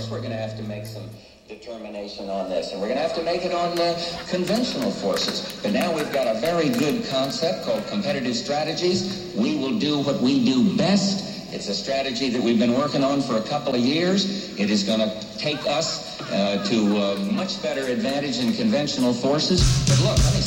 course we're going to have to make some determination on this, and we're going to have to make it on conventional forces. But now we've got a very good concept called competitive strategies. We will do what we do best. It's a strategy that we've been working on for a couple of years. It is going to take us to much better advantage in conventional forces. But look, let me